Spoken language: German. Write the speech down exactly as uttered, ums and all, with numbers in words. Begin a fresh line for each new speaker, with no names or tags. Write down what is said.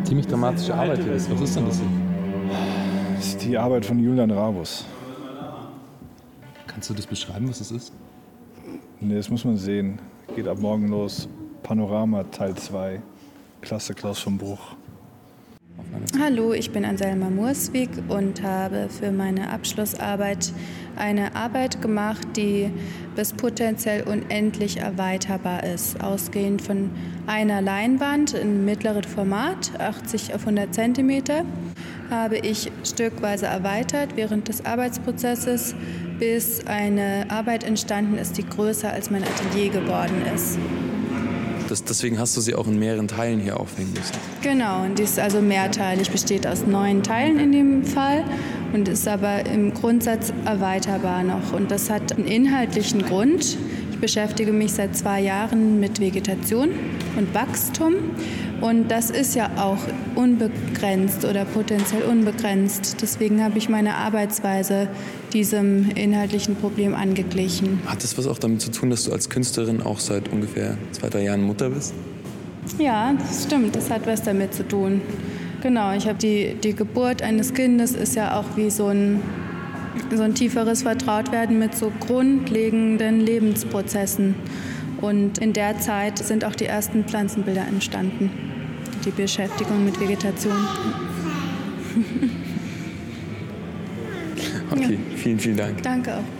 ziemlich dramatische Arbeit hier ist. Was ist denn das hier?
Das ist die Arbeit von Julian Ravus.
Kannst du das beschreiben, was es ist?
Nee, das muss man sehen. Geht ab morgen los. Panorama Teil zwei. Klasse Klaus vom Bruch.
Hallo, ich bin Anselma Murswig und habe für meine Abschlussarbeit eine Arbeit gemacht, die bis potenziell unendlich erweiterbar ist. Ausgehend von einer Leinwand in mittlerem Format, achtzig auf hundert Zentimeter, habe ich stückweise erweitert während des Arbeitsprozesses, bis eine Arbeit entstanden ist, die größer als mein Atelier geworden ist.
Das, deswegen hast du sie auch in mehreren Teilen hier aufhängen müssen.
Genau, und die ist also mehrteilig, besteht aus neun Teilen in dem Fall und ist aber im Grundsatz erweiterbar noch. Und das hat einen inhaltlichen Grund. Ich beschäftige mich seit zwei Jahren mit Vegetation und Wachstum. Und das ist ja auch unbegrenzt oder potenziell unbegrenzt. Deswegen habe ich meine Arbeitsweise diesem inhaltlichen Problem angeglichen.
Hat das was auch damit zu tun, dass du als Künstlerin auch seit ungefähr zwei, drei Jahren Mutter bist?
Ja, das stimmt. Das hat was damit zu tun. Genau, ich habe die, die Geburt eines Kindes ist ja auch wie so ein, so ein tieferes Vertrautwerden mit so grundlegenden Lebensprozessen. Und in der Zeit sind auch die ersten Pflanzenbilder entstanden. Die Beschäftigung mit Vegetation.
Okay, vielen, vielen Dank.
Danke auch.